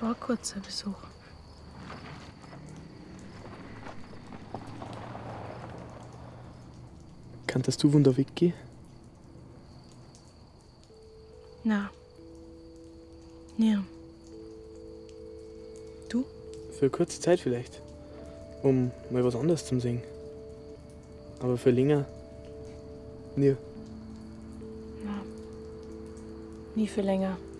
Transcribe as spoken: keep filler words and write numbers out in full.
war ein kurzer Besuch. Könntest du wunder weggehen? Na. Ja. Du? Für eine kurze Zeit vielleicht. Um mal was anderes zu sehen. Aber für länger. Nie. Na. Nie für länger.